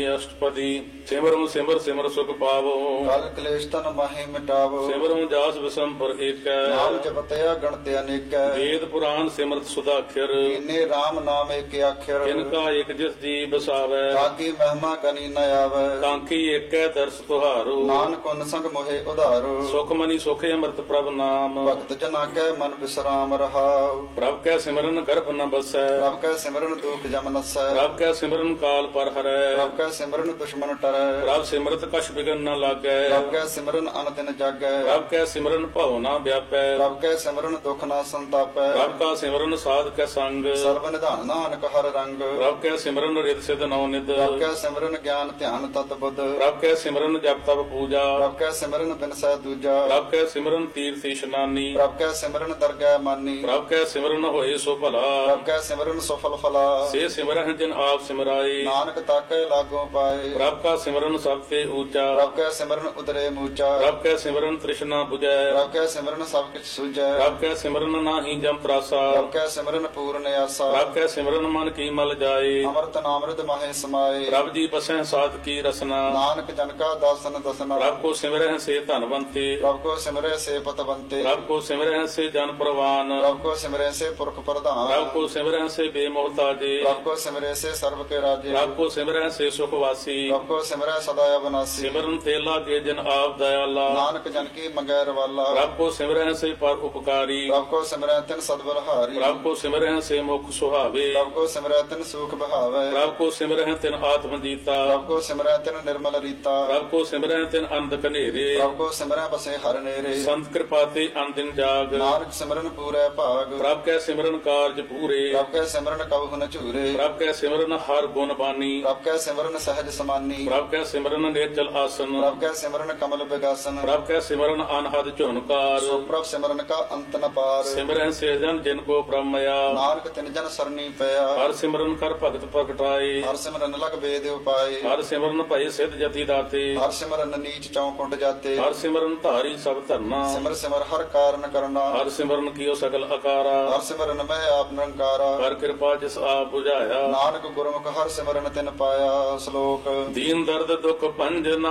ਅਸ਼ਟਪਦੀ। ਸਿਮਰੁ ਸਿਮਰ ਸਿਮਰ ਸੁਖ ਪਾਵੋ, ਕਲ ਕਲੇਸ਼ ਤਨ ਮਾਹੀ ਮਿਟਾਵੋ। ਸਿਮਰੁ ਜਾਸ ਵਿਸੰਪਰ ਏਕੈ, ਨਾਮ ਜਪਤਿਆ ਗਣਤ ਅਨੇਕੈ। ਵੇਦ ਪੁਰਾਨ ਸਿਮਰਤ ਸੁਦਾਖਰ, ਕੀਨੇ RAM ਨਾਮ ਏਕ ਅੱਖਰ। ਕਿਨਕਾ ਏਕ ਜਿਸ ਜੀ ਬਸਾਵੈ, ਕਾਕੀ ਮਹਿਮਾ ਕਨੀ ਨ ਆਵੈ। ਕਾਂਖੀ ਏਕੈ ਦਰਸ ਤੁਹਾਰੋ, ਨਾਨਕ ਉਨ ਸੰਗ ਮੋਹਿ ਉਧਾਰੋ। ਸੁਖ ਮਨੀ ਸੁਖੇ ਅੰਮ੍ਰਿਤ ਪ੍ਰਭ ਨਾਮ, ਭਗਤ ਜਨਾ ਕੈ ਮਨ ਵਿਸਰਾਮ ਰਹਾਉ। ਪ੍ਰਭ ਕੈ ਸਿਮਰਨ ਗਰਭ ਨ ਬਸੈ, ਪ੍ਰਭ ਕੈ ਸਿਮਰਨ ਦੁਖ ਜਮ ਨਸੈ। ਪ੍ਰਭ ਕੈ ਸਿਮਰਨ ਕਾਲ ਪਰ ਹਰੈ, ਪ੍ਰਭ ਕੈ ਸਿਮਰਨ ਦੁਸ਼ਮਨ ਟਰੈ। ਪ੍ਰਭ ਸਿਮਰਤ ਕਛ ਬਿਗਨ ਨ ਲਾਗੈ, ਪ੍ਰਭ ਕੈ ਸਿਮਰਨ ਅਨ ਦਿਨ ਜਾਗੈ। ਪ੍ਰਭ ਕੈ ਸਿਮਰਨ ਭਉ ਨ ਵਿਆਪੈ, ਪ੍ਰਭ ਕੈ ਸਿਮਰਨ ਦੁਖ ਨਾ ਸੰਤਾਪੈ। ਪ੍ਰਭ ਕਾ ਸਿਮਰਨ ਸਾਧ ਕੈ ਸੰਗ, ਸਰਬ ਨਿਧਾਨ ਨਾਨਕ ਹਰ ਰੰਗ। ਪ੍ਰਭ ਕੈ ਸਿਮਰਨ ਰਿਦ ਸਿਧ ਨਉ ਨਿਧ, ਪ੍ਰਭ ਕੈ ਸਿਮਰਨ ਗਿਆਨ ਧਿਆਨ ਤਤ ਬੁੱਧ। ਪ੍ਰਭ ਕੈ ਸਿਮਰਨ ਜਪ ਤਪ ਪੂਜਾ, ਪ੍ਰਭ ਕੈ ਸਿਮਰਨ ਬਿਨਸੈ ਦੂਜਾ। ਪ੍ਰਭ ਕੈ ਸਿਮਰਨ ਤੀਰਥ ਇਸ਼ਨਾਨੀ, ਪ੍ਰਭ ਕੈ ਸਿਮਰਨ ਦਰਗਹਿ ਮਾਨੀ। ਪ੍ਰਭ ਕੈ ਸਿਮਰਨ ਹੋਏ ਸੋ ਭਲਾ, ਪ੍ਰਭ ਕੈ ਸਿਮਰਨ ਸਫਲ ਫਲਾ। ਸੇ ਸਿਮਰਨ ਜਿਨ ਆਪ ਸਿਮਰਾਏ, ਨਾਨਕ ਤਾਕੈ ਲਾਗੋ ਪਾਏ। ਪ੍ਰਭ ਕਾ ਸਿਮਰਨ ਸਭ ਤੇ ਊਚਾ, ਪ੍ਰਭ ਕੈ ਸਿਮਰਨ ਉਦਰੇ ਮੂਚਾ। ਪ੍ਰਭ ਕੈ ਸਿਮਰਨ ਤ੍ਰਿਸ਼ਨਾ 부ਜੈ, ਪ੍ਰਭ ਕੈ ਸਿਮਰਨ ਸਭ ਕਿਛ ਸੁਝੈ। ਪ੍ਰਭ ਕੈ ਸਿਮਰਨ ਨਾਹੀ ਜਮ ਤਰਾਸਾ, ਪ੍ਰਭ ਕੈ ਸਿਮਰਨ ਪੂਰਨ ਆਸਾ। ਪ੍ਰਭ ਕੈ ਸਿਮਰਨ ਮਨ ਕੀ ਮਲ ਜਾਏ, ਅੰਮ੍ਰਿਤ ਨਾਮ੍ਰਿਤ ਮਾਹੇ ਸਮਾਏ। ਪ੍ਰਭ ਜੀ ਬਸੈ ਸਾਧ ਕੀ ਰਸਨਾ, ਨਾਨਕ ਜਨ ਕਾ ਦਾਸਨ ਦਸਨਾ। ਪ੍ਰਭ ਕੋ ਸਿਮਰਹਿ ਸੇ ਧਨਵੰਤੇ, ਪ੍ਰਭ ਕੋ ਸਿਮਰੈ ਸੇ ਪਤਵੰਤੇ। ਪ੍ਰਭ ਕੋ ਸਿਮਰਹਿ ਸੇ ਜਨ ਪ੍ਰਵਾਨ, ਪ੍ਰਭ ਕੋ ਸਿਮਰੈ ਸੇ ਪੁਰਖ ਪ੍ਰਧਾਨ। ਪ੍ਰਭ ਕੋ ਸਿਮਰਹਿ ਸੇ ਬੇਮੋਹਤਾਜੇ, ਪ੍ਰਭ ਕੋ ਸਿਮਰੈ ਸੇ ਸਰਬ ਕੇ ਰਾਜੇ। ਪ੍ਰਭ ਕੋ ਸਿਮਰਹਿ ਸੇ ਸੁਖ ਵਾਸੀ, ਪ੍ਰਭ ਕੋ ਸਿਮਰੈ ਸਦਾ ਅਬਨਾਸੀ। ਸਿਮਰਨ ਤੇ ਲਾਗੇ ਜਨ ਆਪ ਦਇਆਲਾ, ਨਾਨਕ ਜਨ ਕੀ ਮੰਗੈ ਰਵਾਲਾ। ਪ੍ਰਭ ਕੋ ਸਿਮਰਹਿ ਸੇ ਪਰ ਉਪਕਾਰੀ, ਪ੍ਰਭ ਕੋ ਸਿਮਰੈ ਤਿਨ ਸਦਬਲਹਾਰੀ। ਪ੍ਰਭ ਕੋ ਸਿਮਰਹਿ ਸੇ ਮੁਖ ਸੁਹਾਵੇ, ਪ੍ਰਭ ਕੋ ਸਿਮਰੈ ਤਿਨ ਸੂਖ ਬਹਾਵੈ। ਪ੍ਰਭ ਕੋ ਸਿਮਰਹਿ ਤਿਨ ਆਤਮ ਜੀਤਾ, ਪ੍ਰਭ ਕੋ ਸਿਮਰੈ ਤਿਨ ਨਿਰਮਲ ਰੀਤਾ। ਪ੍ਰਭ ਕੋ ਸਿਮਰਹਿ ਤਿਨ ਅੰਧ ਕਨੇਰੇ, ਪ੍ਰਭ ਕੋ ਸਿਮਰੈ ਬਸੇ ਹਰ ਨੇਰੇ। ਸੰਤ ਕਿਰਪਾ ਤੇ ਅੰਦਿਨ ਜਾਗ, ਨਾਨਕ ਸਿਮਰਨ ਪੂਰੈ ਭਾਗ। ਪ੍ਰਭ ਕੈ ਸਿਮਰਨ ਕਾਰਜ ਪੂਰੇ, ਪ੍ਰਭ ਕੈ ਸਿਮਰਨ ਕਬਹੁ ਨ ਝੂਰੇ। ਪ੍ਰਭ ਕੈ ਸਿਮਰਨ ਹਰ ਗੁਣ ਬਾਨੀ, ਪ੍ਰਭ ਕੈ ਸਿਮਰਨ ਸਹਿਜ ਸਮਾਨੀ। ਪ੍ਰਭ ਕੈ ਸਿਮਰਨ ਨੇਚਲ ਆਸਨ, ਪ੍ਰਭ ਕੈ ਸਿਮਰਨ ਕਮਲ ਵਿਗਾਸਨ। ਪ੍ਰਭ ਕੈ ਸਿਮਰਨ ਅਨਹਦ ਝੁਨਕਾਰ, ਸੋ ਪ੍ਰਭ ਸਿਮਰਨ ਕਾ ਅੰਤ ਨ ਪਾਰ। ਸਿਮਰਹਿ ਸੇ ਜਨ ਜਿਨ ਕੋ ਬ੍ਰਹਮਇਆ, ਨਾਨਕ ਤਿਨ ਜਨ ਸਰਨੀ ਪਿਆ। ਹਰ ਸਿਮਰਨ ਕਰ ਭਗਤ ਪ੍ਰਗਟਾਏ, ਹਰ ਸਿਮਰਨ ਲਗ ਵੇਦ ਉਪਾਏ। ਹਰ ਸਿਮਰਨ ਭਈ ਸਿਧ ਜਤੀ ਦਾਤੇ, ਹਰ ਸਿਮਰਨ ਨੀਚ ਚੌ ਕੁੰਡ ਜਾਤੇ। ਹਰ ਸਿਮਰਨ ਧਾਰੀ ਸਭ ਧਰਨਾ, ਸਿਮਰ ਸਿਮਰ ਹਰ ਕਾਰਨ ਕਰਨਾ। ਹਰ ਸਿਮਰਨ ਕੀਓ ਸਗਲ ਅਕਾਰਾ, ਹਰ ਸਿਮਰਨ ਮੈਂ ਆਪ ਨਿਰੰਕਾਰਾ। ਹਰ ਕਿਰਪਾ ਜਿਸ ਆਪ ਬੁਝਾਇਆ, ਨਾਨਕ ਗੁਰਮੁਖ ਹਰ ਸਿਮਰਨ ਤਿਨ ਪਾਇਆ। ਸ਼ਲੋਕ ਦੀਨ ਦਰਦ ਦੁਖ ਭੰਜਨਾ,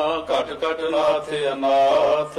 ਘਟ ਘਟ ਨਾਥ ਅਨਾਥ।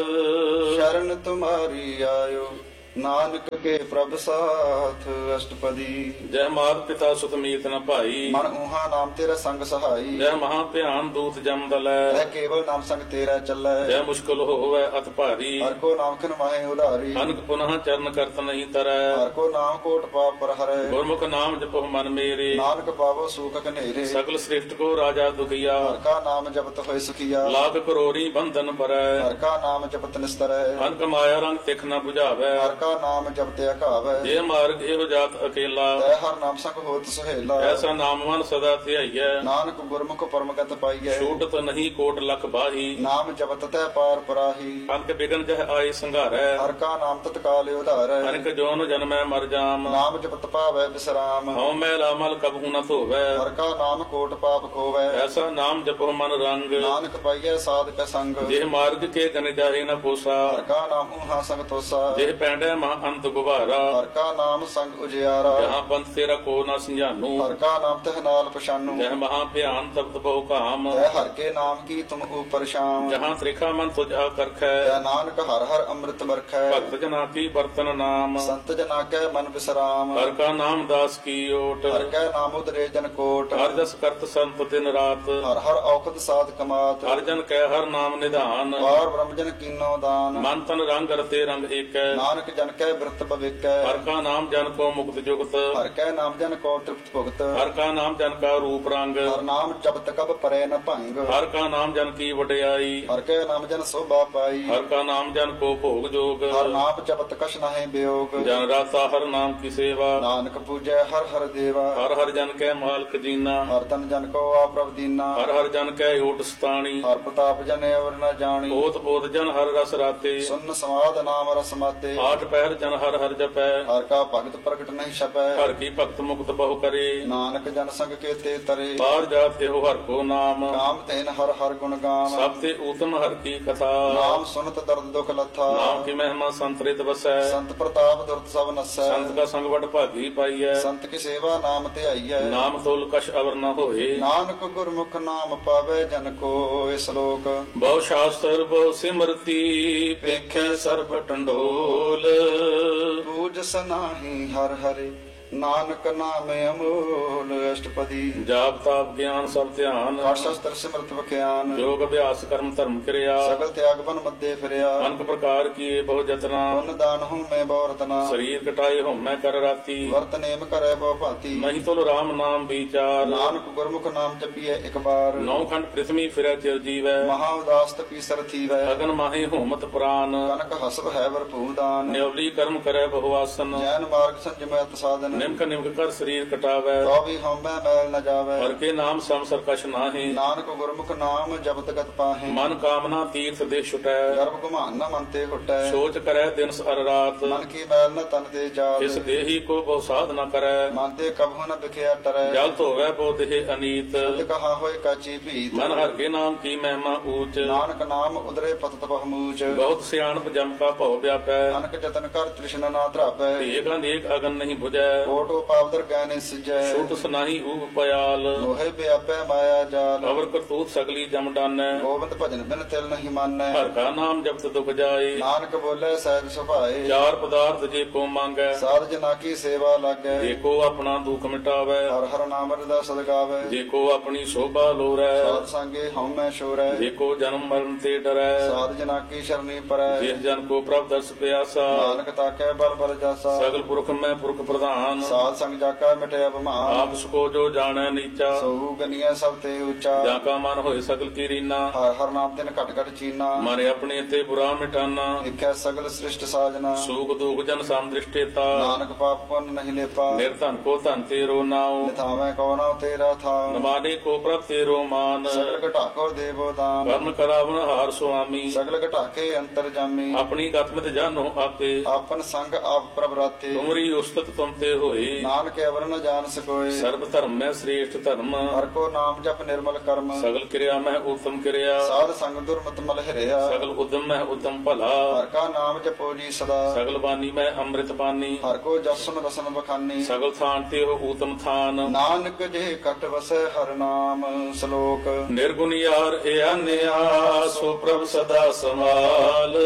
ਸ਼ਰਨ ਤੁਮਾਰੀ ਆਇਓ, ਨਾਨਕ ਕੇ ਪ੍ਰਭ ਸਾਥ। ਅਸ਼ਟਪਦੀ। ਜੈ ਮਾਤ ਪਿਤਾ ਸੁਤ ਮੀਤ ਨ ਭਾਈ, ਮਨ ਊਹਾ ਨਾਮ ਤੇਰਾ ਸੰਗ ਸਹਾਈ। ਜੈ ਮਹਾ ਧਿਆਨ ਦੂਤ ਜਮ ਦਲੈ, ਰਹਿ ਕੇਵਲ ਨਾਮ ਸੰਗ ਤੇਰਾ ਚੱਲੈ। ਜੈ ਮੁਸ਼ਕਲ ਹੋਵੈ ਅਤ ਭਾਰੀ, ਹਰ ਕੋ ਨਾਮ ਖਿਨ ਮਾਹੇ ਉਧਾਰੀ। ਅਨਕ ਪੁਨః ਚਰਨ ਕਰਤ ਨਹੀਂ ਤਰੈ, ਹਰ ਕੋ ਨਾਮ ਕੋਟ ਪਾਪ ਪਰ ਹਰੈ। ਗੁਰਮੁਖ ਨਾਮ ਜਪੋ ਮਨ ਮੇਰੇ, ਨਾਨਕ ਪਾਵੋ ਸੂਖ ਘਨੇਰੇ। ਸਗਲ ਸ੍ਰਿਸ਼ਟ ਕੋ ਰਾਜਾ ਦੁਖੀਆ, ਹਰ ਕਾ ਨਾਮ ਜਪਤ ਹੋਇ ਸੁਖੀਆ। ਲਾਖ ਕਰੋੜੀ ਬੰਧਨ ਪਰੈ, ਹਰ ਕਾ ਨਾਮ ਜਪਤ ਨਿਸਤਰੈ। ਅਨਕ ਮਾਇਆ ਰੰਗ ਤਿਖ ਨ 부ਝਾਵੈ, ਹਰ ਕਾ ਨਾਮ ਜਪਤ ਅਘਾਵੈ। ਜੇ ਮਾਰਗ ਇਹੋ ਜਾਤ ਅਕੇਲਾ, ਤੈ ਹਰ ਨਾਮ ਸੰਗ ਹੋਤ ਸੁਹੇਲਾ। ਐਸਾ ਨਾਮ ਮਨ ਸਦਾ ਧਿਆਈਐ, ਨਾਨਕ ਗੁਰਮੁਖ ਪਰਮਗਤ ਪਾਈਐ। ਛੂਟਤ ਨਹੀਂ ਕੋਟ ਲਖ ਬਾਹੀ, ਨਾਮ ਜਪਤ ਤੈ ਪਾਰ ਪਰਾਹੀ। ਅਨਕ ਬਿਗਨ ਜਹ ਆਏ ਸੰਘਾਰੈ, ਹਰ ਕਾ ਨਾਮ ਤਤਕਾਲ ਉਧਾਰੈ। ਅਨਕ ਜੋਨ ਜਨਮੈ ਮਰ ਜਾਮ, ਨਾਮ ਜਪਤ ਪਾਵੈ ਵਿਸਰਾਮ। ਹਉ ਮੈਲ ਅਮਲ ਕਬਹੂ ਨ ਧੋਵੈ, ਹਰ ਕਾ ਨਾਮ ਕੋਟ ਪਾਪ ਖੋਵੈ। ਐਸਾ ਨਾਮ ਜਪੋ ਮਨ ਰੰਗ, ਨਾਨਕ ਪਾਈਐ ਸਾਧਕ ਸੰਗ। ਜੇ ਮਾਰਗ ਕੇ ਗਨ ਜਾਹੇ ਨ ਪੋਸਾ, ਹਰ ਕਾ ਨਾਮ ਊਹਾ ਸੰਗ ਤੋਸਾ। ਜੇ ਪੈਂਡੈ ਮਹਾ ਅੰਤ ਗੁਬਾਰਾ, ਹਰ ਕਾ ਨਾਮ ਸੰਗ ਉਜਿਆਰਾ। ਜਹਾਂ ਪੰਥ ਤੇਰਾ ਕੋ ਨ ਸਿੰਝਾਨੂ, ਹਰ ਕਾ ਨਾਮ ਤਹ ਨਾਲ ਪਛਾਨੂ। ਜਹ ਮਹਾ ਭਿਆਨ ਤਪਤ ਬਹੁ ਕਾਮ, ਤੈ ਹਰ ਕੇ ਨਾਮ ਕੀ ਤੁਮ ਉਪਰ ਸ਼ਾਮ। ਜਹਾਂ ਤ੍ਰਿਖਾ ਮਨ ਤੁਝ ਆ ਕਰਖੈ, ਤੈ ਨਾਨਕ ਹਰ ਹਰ ਅੰਮ੍ਰਿਤ ਵਰਖੈ। ਭਗਤ ਜਨਾ ਕੀ ਬਰਤਨ ਨਾਮ, ਸੰਤ ਜਨਾ ਕੈ ਮਨ ਵਿਸਰਾਮ। ਹਰ ਕਾ ਨਾਮ ਦਾਸ ਕੀ ਓਟ, ਹਰ ਕੈ ਨਾਮ ਉਦਰੇ ਜਨ ਕੋਟ। ਹਰ ਜਸ ਕਰਤ ਸੰਤ ਦਿਨ ਰਾਤ, ਹਰ ਹਰ ਔਖਦ ਸਾਧ ਕਮਾਤ। ਹਰ ਜਨ ਕੈ ਹਰ ਨਾਮ ਨਿਧਾਨ, ਪਾਰ ਬ੍ਰਹਮ ਜਨ ਕੀਨੋ ਦਾਨ। ਮਨ ਤਨ ਰੰਗ ਰਤੇ ਰੰਗ ਏਕੈ, ਨਾਨਕ ਜਨ ਕੈ ਬਿਰਤ ਭਵਿਕੈ। ਹਰ ਕਾ ਨਾਮ ਜਨ ਕੋ ਮੁਕਤ ਜੁਗਤ, ਹਰ ਕੈ ਨਾਮ ਜਨ ਕੋ ਤ੍ਰਿਪਤ ਭੁਗਤ। ਹਰ ਕਾ ਨਾਮ ਜਨ ਕਾ ਰੂਪ ਰੰਗ, ਹਰ ਨਾਮ ਜਪਤ ਕਬ ਪਰੈ ਨ ਭੰਗ। ਹਰ ਕਾ ਨਾਮ ਜਨ ਕੀ ਵਡਿਆਈ, ਹਰ ਕੈ ਨਾਮ ਜਨ ਸੋਭਾ ਪਾਈ। ਹਰ ਕਾ ਨਾਮ ਜਨ ਕੋ ਭੋਗ ਜੋਗ, ਹਰ ਨਾਮ ਜਪਤ ਕਛ ਨਾਹਿ ਬਿਯੋਗ। ਜਨ ਰਾਤਾ ਹਰ ਨਾਮ ਕੀ ਸੇਵਾ, ਨਾਨਕ ਪੂਜੈ ਹਰ ਹਰ ਦੇਵਾ। ਹਰ ਹਰ ਜਨ ਕੈ ਮਾਲਕ ਦੀਨਾ, ਹਰ ਤਨ ਜਨ ਕੋ ਆਪ੍ਰਭ ਦੀਨਾ। ਹਰ ਹਰ ਜਨ ਕੈ ਓਟ ਸਤਾਣੀ, ਹਰ ਪ੍ਰਤਾਪ ਜਨ ਅਵਰ ਨ ਜਾਣੀ। ਓਤ ਓਤ ਜਨ ਹਰ ਰਸ ਰਾਤੇ, ਸੁਨ ਸਮਾਦ ਨਾਮ ਰਸ ਮਾਤੇ। ਆਠ ਪਹਿਰ ਜਨ ਹਰ ਹਰ ਜਪੈ ਹਰ ਕਾ ਭਗਤ ਪ੍ਰਗਟ ਨਹੀਂ ਛਪੈ ਹਰ ਕੀ ਭਗਤ ਮੁਕਤ ਬਹੁ ਕਰੇ ਨਾਨਕ ਜਨ ਸੰਗ ਕੇਤੇ ਤਰੇ ਬਾਹਰ ਜਾਤ ਇਹੋ ਹਰ ਕੋ ਨਾਮ ਕਾਮ ਤੈਨ ਹਰ ਹਰ ਗੁਣ ਗਾਮ ਸਭ ਤੇ ਊਤਮ ਹਰ ਕੀ ਕਥਾ ਨਾਮ ਸੁਨਤ ਦਰਦ ਦੁਖ ਲੱਥਾ ਨਾਮ ਕੀ ਮਹਿਮਾ ਸੰਤਰਿਤ ਵਸੈ ਸੰਤ ਪ੍ਰਤਾਪ ਦੁਰਤ ਸਭ ਨਸੈ ਸੰਤ ਕਾ ਸੰਗ ਵਡ ਭਾਗੀ ਪਾਈਐ ਸੰਤ ਕੀ ਸੇਵਾ ਨਾਮ ਧਿਆਈਐ ਨਾਮ ਤੋਲ ਕਛ ਅਵਰ ਨ ਹੋਏ ਨਾਨਕ ਗੁਰਮੁਖ ਨਾਮ ਪਾਵੇ ਜਨ ਕੋ ਇਸ ਲੋਕ ਬਹੁ ਸ਼ਾਸਤਰ ਬਹੁ ਸਿਮਰਤੀ ਪੇਖੇ ਸਰਬ ਟੰਡੋਲ ਪੂਜ ਸਨਾਹੀ ਹਰ ਹਰਿ ਨਾਨਕ ਨਾਮ ਅਮੋਲ ਅਸ਼ਟਪਦੀ ਜਾਪ ਤਾਪ ਗਿਆਨ ਸਭ ਧਿਆਨ ਪਾਠ ਸ਼ਾਸਤਰ ਸਿਮਰਤ ਵਿਖਿਆਨ ਯੋਗ ਅਭਿਆਸ ਕਰਮ ਧਰਮ ਕਿਰਿਆ ਸਗਲ ਤਿਆਗ ਬਨ ਮੱਦੇ ਫਿਰਿਆ ਅਨਕ ਪ੍ਰਕਾਰ ਕੀਏ ਬਹੁ ਜਤਨਾ ਪੁੰਨ ਦਾਨ ਹਉ ਮੈਂ ਬਹੁ ਰਤਨਾ ਸਰੀਰ ਕਟਾਏ ਹਉਮੈ ਕਰ ਰਾਤੀ ਵਰਤ ਨੇਮ ਕਰੈ ਬਹੁ ਭਾਂਤੀ ਨਹੀਂ ਤੁਲ ਰਾਮ ਨਾਮ ਵਿਚਾਰ ਨਾਨਕ ਗੁਰਮੁਖ ਨਾਮ ਜਪੀਐ ਇੱਕ ਬਾਰ ਨੌ ਖੰਡ ਪ੍ਰਿਥਵੀ ਫਿਰੈ ਚਿਰ ਜੀਵੈ ਮਹਾ ਉਦਾਸ ਤਪੀ ਸਰ ਥੀਵੈ ਅਗਨ ਮਾਹੀ ਹੋਮਤ ਪੁਰਾਨ ਕਨਕ ਹਸਬ ਹੈ ਵਰਪੂਰ ਦਾਨ ਨਿਵਲੀ ਕਰਮ ਕਰੈ ਬਹੁ ਆਸਨ ਜੈਨ ਮਾਰਗ ਸੰਜਮੈ ਸਾਧਨ ਨਿਮਕ ਨਿਮਕ ਕਰ ਸਰੀਰ ਕਟਾਵੈ ਤੋ ਵੀ ਹਉਮੈ ਮੈਲ ਨ ਜਾਵੈ ਹਰ ਕੇ ਨਾਮ ਸੰਸਰ ਕਛ ਨਾਹੀ ਨਾਨਕ ਗੁਰਮੁਖ ਨਾਮ ਜਪਤ ਗਤ ਪਾਹੇ ਮਨ ਕਾਮਨਾ ਤੀਰਥ ਦੇ ਛੁਟੈ ਗਰਭ ਗੁਮਾਨ ਨ ਮਨ ਤੇ ਹੁਟੈ ਸੋਚ ਕਰੈ ਦਿਨ ਅਰ ਰਾਤ ਮਨ ਕੀ ਮੈਲ ਨ ਤਨ ਤੇ ਜਾਤ ਇਸ ਦੇਹੀ ਕੋ ਬਹੁ ਸਾਧ ਨ ਕਰੈ ਮਨ ਤੇ ਕਬਹੁ ਨ ਵਿਖਿਆ ਟਰੈ ਜਲ ਧੋਵੈ ਬਹੁ ਦੇਹ ਅਨੀਤ ਤੇ ਕਹਾ ਹੋਏ ਕਾਚੀ ਭੀਤ ਮਨ ਹਰ ਕੇ ਨਾਮ ਕੀ ਮਹਿਮਾ ਊਚ ਨਾਨਕ ਨਾਮ ਉਦਰੇ ਪਤਤ ਬਹਮੂਚ ਬਹੁਤ ਸਿਆਣਪ ਜਮ ਕਾ ਭਉ ਵਿਆਪੈ ਅਨਕ ਜਤਨ ਕਰ ਤ੍ਰਿਸ਼ਨਾ ਨਾ ਧਰਾਪੈ ਏਕ ਅਨੇਕ ਅਗਨ ਨਹੀਂ 부ਜੈ ਕੋਟੋ ਪਾਵਦਰ ਗੈਨੇ ਸਿਜੈ ਛੂਟ ਸੁਨਾਹੀ ਊਪ ਪਿਆਲ ਲੋਹੇ ਵਿਆਪੈ ਮਾਇਆ ਜਾਲ ਅਵਰ ਕਰਤੂਤ ਸਗਲੀ ਜਮ ਡਾਨੈ ਗੋਬਿੰਦ ਭਜਨ ਬਿਨ ਤਿਲ ਨਹੀਂ ਮਾਨੈ ਹਰ ਕਾ ਨਾਮ ਜਪਤ ਦੁਖ ਜਾਏ ਨਾਨਕ ਬੋਲੇ ਸਹਿਜ ਸੁਭਾਏ ਚਾਰ ਪਦਾਰਥ ਜੇ ਕੋ ਮੰਗੈ ਸਾਧ ਜਨਾ ਕੀ ਸੇਵਾ ਲਾਗੈ ਜੇ ਕੋ ਆਪਣਾ ਦੁਖ ਮਿਟਾਵੈ ਹਰ ਹਰ ਨਾਮ ਰਦਾ ਸਦਗਾਵੈ ਜੇ ਕੋ ਆਪਣੀ ਸ਼ੋਭਾ ਲੋਰੈ ਸਾਧ ਸੰਗੇ ਹਉਮੈ ਸ਼ੋਰੈ ਜੇ ਕੋ ਜਨਮ ਮਰਨ ਤੇ ਡਰੈ ਸਾਧ ਜਨਾ ਕੀ ਸ਼ਰਨੀ ਪਰੈ ਜਿਸ ਜਨ ਕੋ ਪ੍ਰਭ ਦਰਸ ਪਿਆਸਾ ਨਾਨਕ ਤਾਕੈ ਬਲ ਬਲ ਜਾਸਾ ਸਗਲ ਪੁਰਖ ਮੈਂ ਪੁਰਖ ਪ੍ਰਧਾਨ ਸਾਧ ਸੰਗ ਜਾਕਾ ਮਿਟਿਆ ਬਮਾਨ ਆਪ ਸਕੋ ਜੋ ਜਾਣੈ ਨੀਚਾ ਸੋ ਗਨੀਐ ਸਭ ਤੇ ਉੱਚਾ ਜਾਂ ਕਾ ਮਨ ਹੋਏ ਸਗਲ ਕੀ ਰੀਨਾ ਹਰ ਹਰ ਨਾਮ ਤਿਨ ਘਟ ਘਟ ਚੀਨਾ ਮਾਰੇ ਆਪਣੇ ਤੇ ਬੁਰਾ ਮਿਟਾਨਾ ਦੇਖੈ ਸਗਲ ਸ੍ਰਿਸ਼ਟ ਸਾਜਨਾ ਸੂਖ ਦੁਖ ਜਨ ਸਮਦ੍ਰਿਸ਼ਟੇਤਾ ਨਾਨਕ ਪਾਪ ਪੁੰਨ ਨਹੀਂ ਲੇਪਾ ਨਿਰਧਨ ਕੋ ਧਨ ਤੇਰੋ ਨਾਉ ਨਿਥਾਵੇਂ ਕੋ ਨਾ ਤੇਰਾ ਥਾਉ ਨਮਾਨੇ ਕੋ ਪ੍ਰਭ ਤੇਰੋ ਮਾਨ ਸਗਲ ਘਟਾਕੋ ਦੇਵੋ ਦਾਨ ਕਰਨ ਕਰਾਵਨ ਹਾਰ ਸੁਆਮੀ ਸਗਲ ਘਟਾਕੇ ਅੰਤਰ ਜਾਮੀ ਆਪਣੀ ਗਤਮਿਤ ਜਾਨੋ ਆਪੇ ਆਪਨ ਸੰਗ ਆਪ ਪ੍ਰਭ ਰਾਤੇ ਤੁਮਰੀ ਉਸਤਤ ਤੁਮ ਤੇ ਹੋਏ ਨਾਨਕ ਅਵਰ ਨ ਜਾਣ ਸਕੋਏ ਸਰਬ ਧਰਮ ਮੈਂ ਸ੍ਰੇਸ਼ਟ ਧਰਮ ਹਰ ਕੋ ਨਾਮ ਜਪ ਨਿਰਮਲ ਕਰਮ ਸਗਲ ਕਿਰਿਆ ਮੈਂ ਉਤਮ ਕਿਰਿਆ ਸਾਧ ਸੰਗ ਦੁਰਮਤ ਮਲ ਹਿਰਿਆ ਸਗਲ ਉਦਮ ਮੈਂ ਉਤਮ ਭਲਾ ਹਰ ਕਾ ਨਾਮ ਜਪੋ ਜੀ ਸਦਾ ਸਗਲ ਬਾਣੀ ਮੈਂ ਅੰਮ੍ਰਿਤ ਬਾਣੀ ਹਰ ਕੋ ਜਸਨ ਰਸਨ ਬਖਾਨੀ ਸਗਲ ਥਾਨ ਤੇ ਹੋ ਊਤਮ ਥਾਨ ਨਾਨਕ ਜੇ ਕਟ ਵਸੈ ਹਰ ਨਾਮ ਸ਼ਲੋਕ ਨਿਰਗੁਣ ਯਾਰ ਏ ਅਨਿਆ ਸੋ ਪ੍ਰਭ ਸਦਾ ਸੰਭਾਲ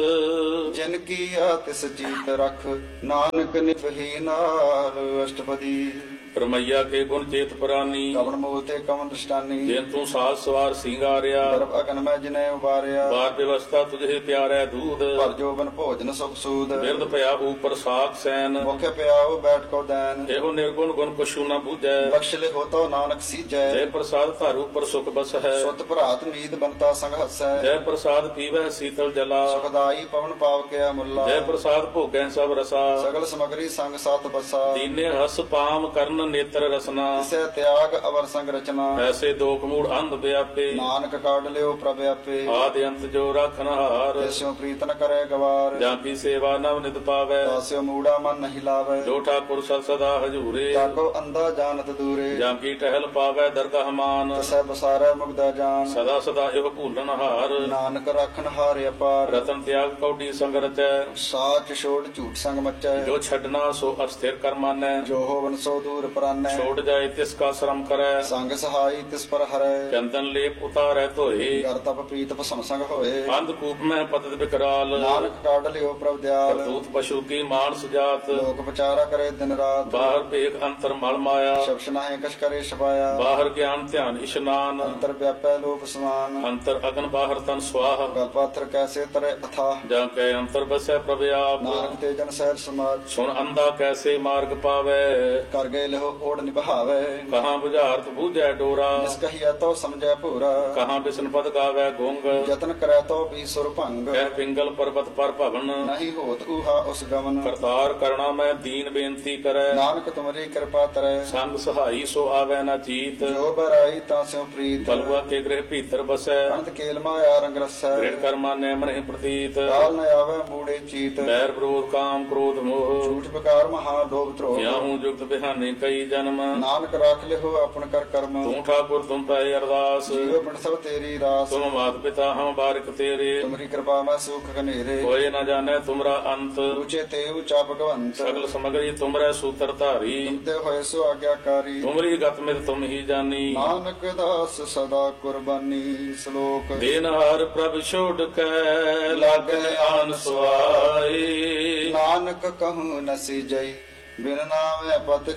ਜਿਨ ਕੀ ਆ ਤਿਸ ਜੀਤ ਰਖ ਨਾਨਕ ਨਿਭੀ ਨਾਲ ਅਸ਼ਟਪਦੀ ਰਮਈਆ ਕੇ ਗੁਣ ਚੇਤ ਪ੍ਰਾਨੀ ਕਵਨ ਮੂਲ ਤੇ ਕਵਨ ਦ੍ਰਿਸ਼ਟਾਨੀ ਜਿਨ ਤੂੰ ਸਾਜ ਸਵਾਰ ਸਿੰਗਾਰਿਆ ਗਰਭ ਅਗਨ ਮੈਂ ਜਿਨੇ ਉਬਾਰਿਆ ਬਾਰ ਵਿਵਸਥਾ ਤੁਝੇ ਪਿਆਰੈ ਦੂਧ ਭਰ ਜੋਬਨ ਭੋਜਨ ਸੁਖ ਸੂਦ ਬਿਰਦ ਭਇਆ ਉਪਰ ਸਾਖ ਸੈਨ ਮੁਖ ਪਿਆਉ ਬੈਠ ਕੋ ਦੈਨ ਇਹੋ ਨਿਰਗੁਣ ਗੁਣ ਕਛੂ ਨ ਬੂਝੈ ਬਖਸ਼ ਲੇ ਹੋਤੋ ਨਾਨਕ ਸੀਜੈ ਜੈ ਪ੍ਰਸਾਦ ਧਾਰੂ ਉਪਰ ਸੁਖ ਬਸ ਹੈ ਸੁਤ ਭਰਾਤ ਨੀਤ ਬੰਤਾ ਸੰਗ ਹਸੈ ਜੈ ਪ੍ਰਸਾਦ ਪੀਵੈ ਸੀਤਲ ਜਲਾ ਸੁਖਦਾਈ ਪਵਨ ਪਾਵ ਕਿਆ ਮੁੱਲਾ ਜੈ ਪ੍ਰਸਾਦ ਭੋਗੈ ਸਭ ਰਸਾ ਸਗਲ ਸਮਗਰੀ ਸੰਗ ਸਤ ਬਸਾ ਦੀਨੇ ਹਸ ਪਾਮ ਕਰਨ ਨੇਤਰ ਰਸਨਾ ਇਸੈ ਤਿਆਗ ਅਵਰ ਸੰਗ ਰਚਨਾ ਐਸੇ ਦੋਖ ਮੂੜ ਅੰਧ ਵਿਆਪੇ ਨਾਨਕ ਕਾਢ ਲਿਓ ਪ੍ਰਭ ਆਪੇ ਆਦਿ ਅੰਤ ਜੋ ਰਾਖਨ ਹਾਰ ਤਿਸਿਓ ਪ੍ਰੀਤ ਨ ਕਰੇ ਗਵਾਰ ਜਾਂ ਕੀ ਸੇਵਾ ਨਵ ਨਿਤ ਪਾਵੈ ਦਾਸਿਓ ਮੂੜਾ ਮਨ ਨਹੀਂ ਲਾਵੇ ਜੋ ਠਾਕੁਰ ਸਦ ਸਦਾ ਹਜੂਰੇ ਜਾਗੋ ਅੰਦਾ ਜਾਣਤ ਦੂਰੇ ਜਾਂ ਕੀ ਟਹਿਲ ਪਾਵੈ ਦਰਗਾਹ ਮਾਨ ਤਸੈ ਬਸਾਰੈ ਮੁਗਦਾ ਜਾਨ ਸਦਾ ਸਦਾ ਇਹੋ ਭੂਲਣ ਹਾਰ ਨਾਨਕ ਰਾਖਣ ਹਾਰ ਅਪਾਰ ਰਤਨ ਤਿਆਗ ਕੌਡੀ ਸੰਗ ਰਚੈ ਸਾਚ ਛੋੜ ਝੂਠ ਸੰਗ ਮਚੈ ਜੋ ਛੱਡਣਾ ਸੋ ਅਸਥਿਰ ਕਰ ਮਾਨੈ ਜੋ ਹੋਵਨ ਸੋ ਦੂਰ ਪਰਾਨੈ ਛੋੜ ਜਾਏ ਤਿਸ ਕਾ ਸ਼ਰਮ ਕਰੈ ਸੰਗ ਸਹਾਈ ਤਿਸ ਪਰ ਹਰੈ ਚੰਦਨ ਲੇਪ ਉਤਾਰੈ ਧੋਏ ਕਰ ਤਪ ਪ੍ਰੀਤ ਭਸਮ ਸੰਗ ਹੋਏ ਅੰਧ ਕੂਪ ਮੈਂ ਪਤਿਤ ਵਿਕਰਾਲ ਨਾਨਕ ਕਾਢ ਲਿਓ ਪ੍ਰਭ ਦਿਆਲ ਕਰਤੂਤ ਪਸ਼ੂ ਕੀ ਮਾਨਸ ਜਾਤ ਲੋਕ ਵਿਚਾਰਾ ਕਰੇ ਦਿਨ ਰਾਤ ਬਾਹਰ ਭੇਖ ਅੰਤਰ ਮਲ ਮਾਇਆ ਸ਼ਬਸ਼ ਨਾਹੀ ਕਛ ਕਰੇ ਛਪਾਇਆ ਬਾਹਰ ਗਿਆਨ ਧਿਆਨ ਇਸ਼ਨਾਨ ਅੰਤਰ ਵਿਆਪੈ ਲੋਕ ਸਮਾਨ ਅੰਤਰ ਅਗਨ ਬਾਹਰ ਤਨ ਸਵਾਹ ਗਲ ਪਾਥਰ ਕੈਸੇ ਤਰੇ ਅਥਾ ਜਾਂ ਕੈ ਅੰਤਰ ਬਸੈ ਪ੍ਰਭ ਆਪ ਨਾਨਕ ਤੇ ਜਨ ਸਹਿਜ ਸਮਾਜ ਸੁਣ ਅੰਧਾ ਕੈਸੇ ਮਾਰਗ ਪਾਵੈ ਕਰ ਗਏ ਲਹੋ ਲਿਓ ਓੜ ਨਿਭਾਵੇ ਕਹਾਂ ਬੁਝਾਰਤ ਬੂਝੈ ਡੋਰਾ ਜਿਸ ਕਹੀਐ ਤੋ ਸਮਝੈ ਭੂਰਾ ਕਹਾਂ ਬਿਸ਼ਨ ਪਦ ਗਾਵੈ ਗੁੰਗ ਯਤਨ ਕਰੈ ਤੋ ਵੀ ਸੁਰ ਭੰਗ ਕਹਿ ਪਿੰਗਲ ਪਰਬਤ ਪਰ ਭਵਨ ਨਹੀਂ ਹੋਤ ਊਹਾ ਉਸ ਗਮਨ ਕਰਤਾਰ ਕਰਣਾ ਮੈਂ ਦੀਨ ਬੇਨਤੀ ਕਰੈ ਨਾਨਕ ਤੁਮਰੀ ਕਿਰਪਾ ਤਰੈ ਸੰਗ ਸਹਾਈ ਸੋ ਆਵੈ ਨਾ ਚੀਤ ਜੋ ਬਰਾਈ ਤਾਂ ਸਿਉ ਪ੍ਰੀਤ ਬਲਵਾ ਕੇ ਗ੍ਰਹਿ ਭੀਤਰ ਬਸੈ ਅਨੰਤ ਕੇਲ ਮਾਇਆ ਰੰਗ ਰਸੈ ਦ੍ਰਿੜ ਕਰਮਾ ਨੈ ਮਨਿ ਪ੍ਰਤੀਤ ਕਾਲ ਨ ਆਵੈ ਮੂੜੇ ਚੀਤ ਬੈਰ ਵਿਰੋਧ ਕਾਮ ਕ੍ਰੋਧ ਮੋਹ ਝੂਠ ਬਕਾਰ ਮਹਾ ਲੋਭ ਧਰੋਹ ਯਾਹੂ ਜੁਗਤ ਬਿਹਾਨੇ ਕਈ ਜਨਮ ਨਾਨਕ ਰਾਖ ਲਿਓ ਆਪਣ ਕਰ ਕਰਮ ਤੂੰ ਠਾਕੁਰ ਤੁਮ ਪੈ ਅਰਦਾਸ ਜੀਵ ਪਿੰਡ ਸਭ ਤੇਰੀ ਰਾਸ ਤੁਮ ਮਾਤ ਪਿਤਾ ਹਮ ਬਾਰਿਕ ਤੇਰੇ ਤੁਮਰੀ ਕਿਰਪਾ ਮੈਂ ਸੁਖ ਘਨੇਰੇ ਕੋਏ ਨ ਜਾਣੈ ਤੁਮਰਾ ਅੰਤ ਉੱਚੇ ਤੇ ਉੱਚਾ ਭਗਵੰਤ ਸਗਲ ਸਮਗਰੀ ਤੁਮਰੇ ਸੂਤਰ ਧਾਰੀ ਤੁਮਤੇ ਹੋਏ ਸੋ ਆਗਿਆਕਾਰੀ ਤੁਮਰੀ ਗਤ ਮਿਤ ਤੁਮ ਹੀ ਜਾਨੀ ਨਾਨਕ ਦਾਸ ਸਦਾ ਕੁਰਬਾਨੀ ਸ਼ਲੋਕ ਦੇਨਹਾਰ ਪ੍ਰਭ ਛੋੜ ਕੇ ਲਾਗੇ ਆਨ ਸੁਆਈ ਨਾਨਕ ਕਹੂੰ ਨਸੀ ਜਈ ਬਿਨ ਨਾਮੈ ਪਤ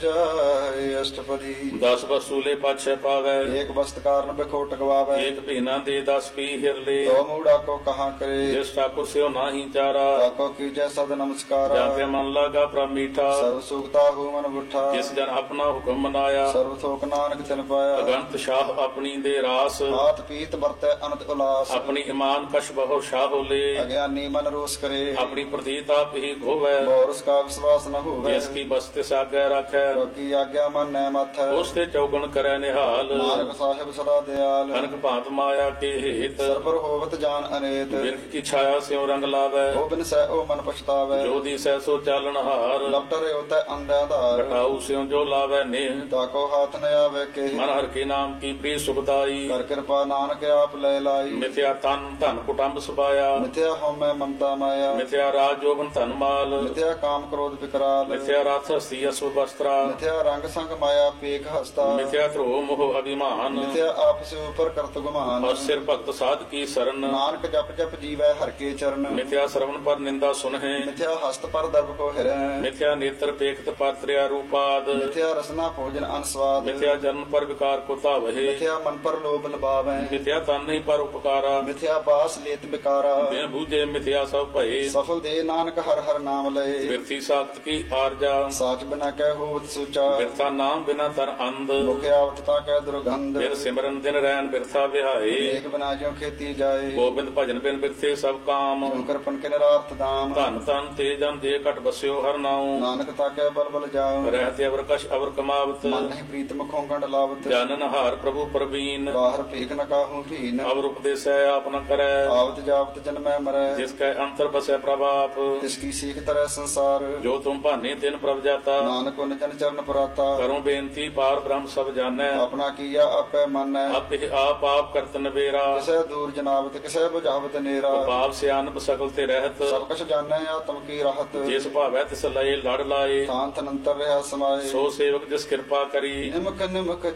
ਜਾਏ ਅਸ਼ਟਪਦੀ 10 ਵਸੂਲੇ ਪਾਛੈ ਪਾਵੈ ਏਕ ਬਸਤ ਕਾਰਨ ਬਿਖੋਟ ਗਵਾਵੇ ਏਕ ਭੀਨਾ ਦੇ 10 ਪੀ ਹਿਰਲੇ ਤੋ ਮੂੜਾ ਕੋ ਕਹਾ ਕਰੇ ਜਿਸ ਠਾਕੁਰ ਸਿਓ ਨਾਹੀ ਚਾਰਾ ਤਾਕੋ ਕੀਜੈ ਸਦ ਨਮਸਕਾਰ ਜਾਂਤੇ ਮਨ ਲਾਗਾ ਪ੍ਰਭ ਮੀਠਾ ਸਰਬ ਸੁਖਤਾ ਹੂ ਮਨ ਬੁੱਠਾ ਜਿਸ ਜਨ ਆਪਣਾ ਹੁਕਮ ਮਨਾਇਆ ਸਰਬ ਥੋਕ ਨਾਨਕ ਤਿਨ ਪਾਇਆ ਅਗੰਤ ਸ਼ਾਹ ਆਪਣੀ ਦੇ ਰਾਸ ਆਤ ਪੀਤ ਵਰਤੈ ਅਨੰਤ ਉਲਾਸ ਆਪਣੀ ਇਮਾਨ ਕਸ਼ ਬਹੁ ਸ਼ਾਹੋਲੇ ਅਗਿਆਨੀ ਮਨ ਰੋਸ ਕਰੇ ਆਪਣੀ ਪ੍ਰਤੀਤ ਆਪ ਹੀ ਗੋਵੈ ਬੋਰਸ ਕਾ ਵਿਸ਼ਵਾਸ ਨ ਹੋਵੇ ਜਿਸ ਕੀ ਬਸਤਿ ਸਾਗੈ ਰੱਖੈ ਕੀ ਆਗਿਆ ਮਨ ਨੈ ਮਥ ਉਸ ਤੇ ਚੌਗਣ ਕਰੈ ਨਿਹਾਲ ਨਾਨਕ ਸਾਹਿਬ ਸਦਾ ਦਿਆਲ ਕਨਕ ਭਾਂਤ ਮਾਇਆ ਕੇ ਹੇਤ ਸਰਬਰ ਹੋਵਤ ਜਾਨ ਅਨੇਤ ਬਿਰਖ ਕੀ ਛਾਇਆ ਸਿਉ ਰੰਗ ਲਾਵੈ ਉਹ ਬਿਨ ਸਹਿ ਉਹ ਮਨ ਪਛਤਾਵੇ ਜੋ ਦੀ ਸਹਿ ਸੋ ਚਾਲਣ ਹਾਰ ਲਪਟਰੇ ਉਤੈ ਅੰਧਿਆ ਧਾਰ ਘਟਾਉ ਸਿਉ ਜੋ ਲਾਵੈ ਨੇਹ ਤਾਕੋ ਹਾਥ ਨ ਆਵੇ ਕੇ ਮਨ ਹਰ ਕੇ ਨਾਮ ਕੀ ਪ੍ਰੀ ਸੁਖਦਾਈ ਕਰ ਕਿਰਪਾ ਨਾਨਕ ਆਪ ਲੈ ਲਾਈ ਮਿਥਿਆ ਤਨ ਧਨ ਕੁਟੰਬ ਸੁਭਾਇਆ ਮਿਥਿਆ ਹਉਮੈ ਮਮਤਾ ਮਾਇਆ ਮਿਥਿਆ ਰਾਜ ਜੋਬਨ ਧਨ ਮਾਲ ਮਿਥਿਆ ਕਾਮ ਕ੍ਰੋਧ ਵਿਕਰਾਲ ਮਿਥਿਆ ਰਥ ਹਸਤੀ ਅਸੁ ਬਸਤਰਾ ਮਿਥਿਆ ਰੰਗ ਸੰਗ ਮਾਇਆ ਪੇਖ ਹਸਤਾ ਮਿਥਿਆ ਧਰੋ ਮੋਹ ਅਭਿਮਾਨ ਮਿਥਿਆ ਆਪਸ ਉਪਰ ਕਰਤ ਗੁਮਾਨ ਔਰ ਸਿਰ ਭਗਤ ਸਾਧ ਕੀ ਸਰਨ ਨਾਨਕ ਜਪ ਜਪ ਜੀਵੈ ਹਰ ਕੇ ਚਰਨ ਮਿਥਿਆ ਸਰਵਨ ਪਰ ਨਿੰਦਾ ਸੁਨਹਿ ਮਿਥਿਆ ਹਸਤ ਪਰ ਦਰਬ ਕੋ ਹਿਰੈ ਮਿਥਿਆ ਨੇਤਰ ਪੇਖਤ ਪਰ ਤ੍ਰਿਆ ਰੂਪਾਦ ਮਿਥਿਆ ਰਸਨਾ ਭੋਜਨ ਅਨਸਵਾਦ ਮਿਥਿਆ ਜਨਮ ਪਰ ਵਿਕਾਰ ਕੋ ਧਾਵਹਿ ਮਿਥਿਆ ਮਨ ਪਰ ਲੋਭ ਲਬਾਵੈ ਮਿਥਿਆ ਤਨ ਨਹੀਂ ਪਰ ਉਪਕਾਰਾ ਮਿਥਿਆ ਬਾਸ ਲੇਤ ਬਿਕਾਰਾ ਬਿਨ ਬੂਝੇ ਮਿਥਿਆ ਸਭ ਭਏ ਸਫਲ ਦੇ ਨਾਨਕ ਹਰ ਹਰ ਨਾਮ ਲਏ ਬਿਰਥੀ ਸਾਖਤ ਕੀ ਆਰਜਾ ਸਾਚ ਬਿਨਾ ਕਹਿ ਹੋਵਤ ਸੂਚਾ ਬਿਰਥਾ ਨਾਮ ਬਿਨਾ ਤਰ ਅੰਧ ਮੁਖਿਆ ਅਵਤਤਾ ਕਹਿ ਦੁਰਗੰਧ ਬਿਰ ਸਿਮਰਨ ਦਿਨ ਰੈਨ ਬਿਰਥਾ ਵਿਹਾਏ ਏਕ ਬਿਨਾ ਜਿਉ ਖੇਤੀ ਜਾਏ ਗੋਬਿੰਦ ਭਜਨ ਬਿਨ ਬਿਰਥੇ ਸਭ ਕਾਮ ਸ਼ੰਕਰ ਪਨ ਕੇ ਨਿਰਾਰਥ ਦਾਮ ਧਨ ਧਨ ਤੇ ਜਨ ਦੇ ਘਟ ਬਸਿਓ ਹਰ ਨਾਉ ਨਾਨਕ ਤਾਕੈ ਬਲ ਬਲ ਜਾਉ ਰਹਿਤੇ ਅਵਰ ਕਸ਼ ਅਵਰ ਕਮਾਵਤ ਮਨ ਨਹੀਂ ਪ੍ਰੀਤ ਮੁਖੋਂ ਗੰਢ ਲਾਵਤ ਜਾਨਨ ਹਾਰ ਪ੍ਰਭੂ ਪ੍ਰਵੀਨ ਬਾਹਰ ਭੀਖ ਨ ਕਾਹੂ ਭੀਨ ਅਵਰ ਉਪਦੇਸੈ ਆਪ ਨ ਕਰੈ ਆਵਤ ਜਾਵਤ ਜਨਮੈ ਮਰੈ ਜਿਸ ਕੈ ਅੰਤਰ ਬਸੈ ਪ੍ਰਭਾਪ ਤਿਸ ਕੀ ਸੀਖ ਤਰੈ ਸੰਸਾਰ ਜੋ ਤੁਮ ਭਾਨੇ ਤਿਨ ਪ੍ਰਭ ਜਾਤਾ ਨਾਨਕ ਉਨ ਜਨ ਚਰਨ ਪੁਰਾਤਾ ਕਰੋ ਬੇਨਤੀ ਪਾਰ ਬ੍ਰਹਮ ਸਭ ਜਾਣੈ ਆਪਣਾ ਕੀਆ ਆਪੈ ਮੰਨੈ ਆਪੇ ਆਪ ਆਪ ਕਰਤ ਨਵੇਰਾ ਕਿਸੈ ਦੂਰ ਜਨਾਵਤ ਕਿਸੈ ਬੁਝਾਵਤ ਨੇਰਾ ਪਾਪ ਸਿਆਨਪ ਸਕਲ ਤੇ ਰਹਿਤ ਸਭ ਕਛ ਜਾਣੈ ਆਤਮ ਕੀ ਰਾਹਤ ਜਿਸ ਭਾਵੈ ਤਿਸ ਲਏ ਲੜ ਲਾਏ ਸ਼ਾਂਤ ਅਨੰਤਰ ਰਹਾ ਸਮਾਏ ਸੋ ਸੇਵਕ ਜਿਸ ਕਿਰਪਾ ਕਰੀ ਨਿਮਕ ਨਿਮਕ